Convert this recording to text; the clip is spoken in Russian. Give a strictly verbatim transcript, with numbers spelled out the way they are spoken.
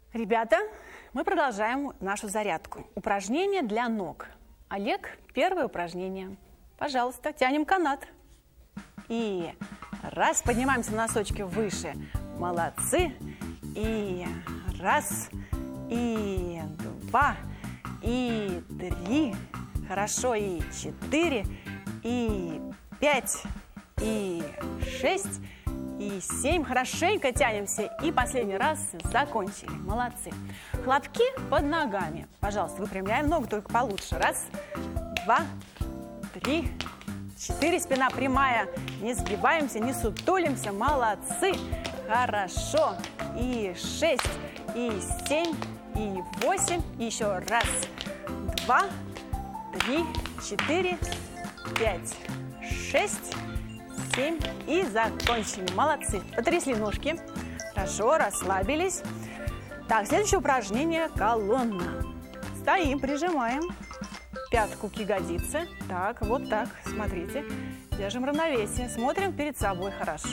Ребята, мы продолжаем нашу зарядку. Упражнение для ног. Олег, первое упражнение. Пожалуйста, тянем канат. И раз, поднимаемся на носочки выше. Молодцы. И раз, и два, и три. Хорошо, и четыре, и пять, и шесть, и семь. Хорошенько тянемся. И последний раз закончили. Молодцы. Хлопки под ногами. Пожалуйста, выпрямляем ногу, только получше. Раз, два, три, четыре. Спина прямая. Не сгибаемся, не сутулимся. Молодцы. Хорошо. И шесть, и семь, и восемь. Еще раз, два, три, четыре, пять, шесть, семь. И закончили. Молодцы. Потрясли ножки. Хорошо, расслабились. Так, следующее упражнение – колонна. Стоим, прижимаем пятку к ягодице. Так, вот так, смотрите. Держим равновесие. Смотрим перед собой хорошо.